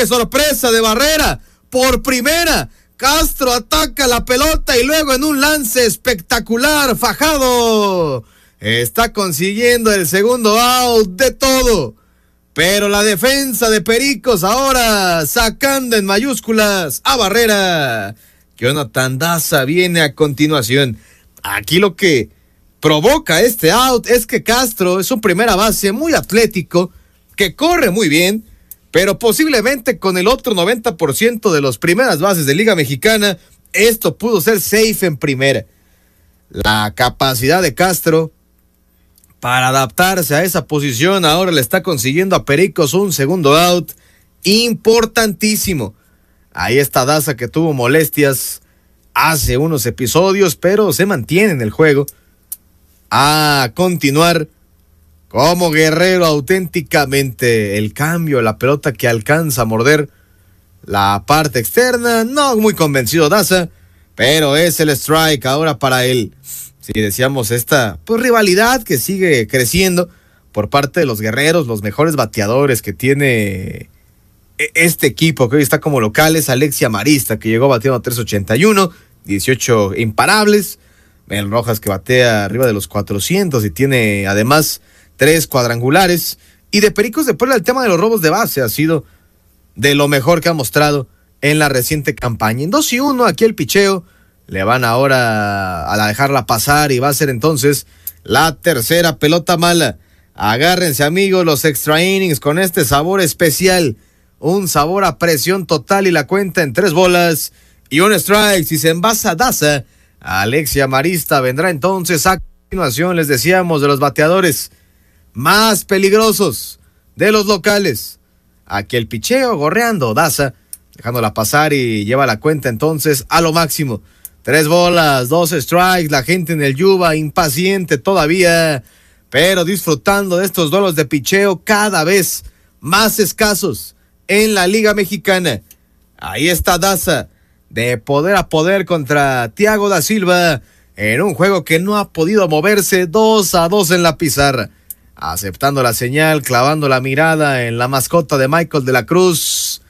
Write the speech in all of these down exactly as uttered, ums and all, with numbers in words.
qué sorpresa de Barrera. Por primera, Castro ataca la pelota y luego en un lance espectacular, Fajardo está consiguiendo el segundo out de todo. Pero la defensa de Pericos ahora sacando en mayúsculas a Barrera. Jonathan Daza viene a continuación. Aquí lo que provoca este out es que Castro es un primera base muy atlético, que corre muy bien, pero posiblemente con el otro noventa por ciento de las primeras bases de Liga Mexicana, esto pudo ser safe en primera. La capacidad de Castro para adaptarse a esa posición ahora le está consiguiendo a Pericos un segundo out importantísimo. Ahí está Daza, que tuvo molestias hace unos episodios, pero se mantiene en el juego. A continuar como guerrero auténticamente, el cambio, la pelota que alcanza a morder la parte externa, no muy convencido Daza, pero es el strike ahora para él. Si decíamos esta pues rivalidad que sigue creciendo por parte de los guerreros, los mejores bateadores que tiene este equipo que hoy está como locales, Alexia Marista, que llegó bateando a tres ochenta y uno, dieciocho imparables, Mel Rojas, que batea arriba de los cuatrocientos y tiene además tres cuadrangulares. Y de Pericos de Puebla, el tema de los robos de base ha sido de lo mejor que ha mostrado en la reciente campaña. En dos y uno, aquí el picheo, le van ahora a dejarla pasar y va a ser entonces la tercera pelota mala. Agárrense, amigos, los extra innings con este sabor especial, un sabor a presión total y la cuenta en tres bolas y un strike. Si se envasa Daza, Alexia Marista vendrá entonces a continuación. Les decíamos de los bateadores más peligrosos de los locales. Aquí el picheo gorreando Daza, dejándola pasar y lleva la cuenta entonces a lo máximo. Tres bolas, dos strikes, la gente en el Yuba impaciente todavía, pero disfrutando de estos duelos de picheo cada vez más escasos en la Liga Mexicana. Ahí está Daza, de poder a poder contra Thiago da Silva, en un juego que no ha podido moverse, dos a dos en la pizarra. Aceptando la señal, clavando la mirada en la mascota de Michael de la Cruz.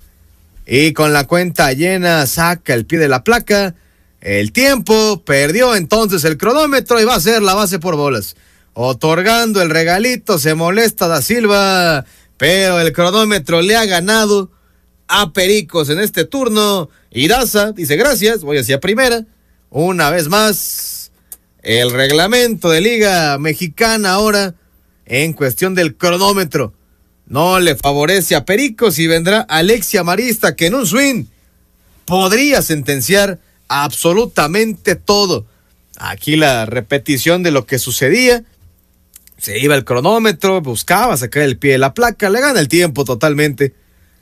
Y con la cuenta llena, saca el pie de la placa. El tiempo, perdió entonces el cronómetro y va a ser la base por bolas. Otorgando el regalito, se molesta da Silva, pero el cronómetro le ha ganado a Pericos en este turno. Y Daza dice gracias, voy hacia primera. Una vez más, el reglamento de Liga Mexicana ahora en cuestión del cronómetro no le favorece a Pericos y vendrá Alexia Marista, que en un swing podría sentenciar absolutamente todo. Aquí la repetición de lo que sucedía. Se iba el cronómetro, buscaba sacar el pie de la placa, le gana el tiempo totalmente.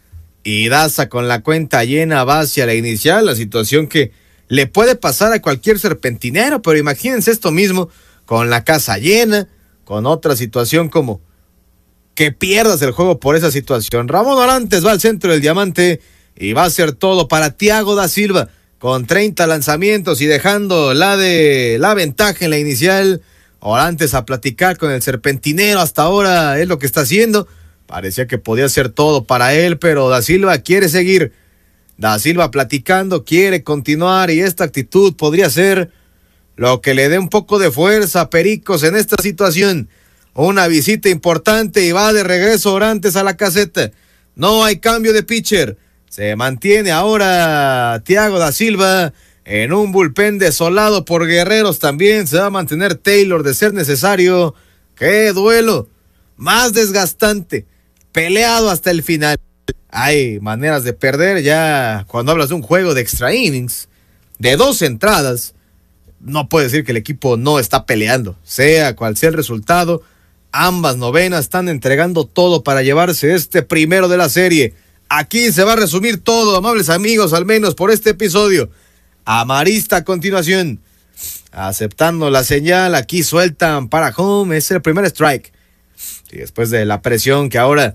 Y Daza con la cuenta llena va hacia la inicial, la situación que le puede pasar a cualquier serpentinero, pero imagínense esto mismo con la casa llena, con otra situación como que pierdas el juego por esa situación. Ramón Orantes va al centro del diamante y va a hacer todo para Thiago da Silva con treinta lanzamientos y dejando la de la ventaja en la inicial. Orantes a platicar con el serpentinero, hasta ahora es lo que está haciendo. Parecía que podía ser todo para él, pero da Silva quiere seguir. Da Silva platicando, quiere continuar y esta actitud podría ser lo que le dé un poco de fuerza a Pericos en esta situación. Una visita importante y va de regreso Orantes a la caseta. No hay cambio de pitcher. Se mantiene ahora Thiago da Silva en un bullpen desolado por Guerreros. También se va a mantener Taylor de ser necesario. ¡Qué duelo! Más desgastante. Peleado hasta el final. Hay maneras de perder ya cuando hablas de un juego de extra innings, de dos entradas. No puede decir que el equipo no está peleando, sea cual sea el resultado. Ambas novenas están entregando todo para llevarse este primero de la serie. Aquí se va a resumir todo, amables amigos, al menos por este episodio. Amarista a continuación, aceptando la señal. Aquí sueltan para home, es el primer strike. Y después de la presión que ahora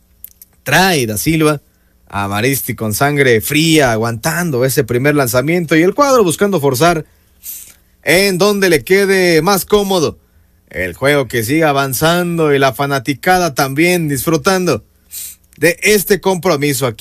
trae da Silva, Amaristi con sangre fría, aguantando ese primer lanzamiento y el cuadro buscando forzar en donde le quede más cómodo. El juego que sigue avanzando y la fanaticada también disfrutando de este compromiso aquí.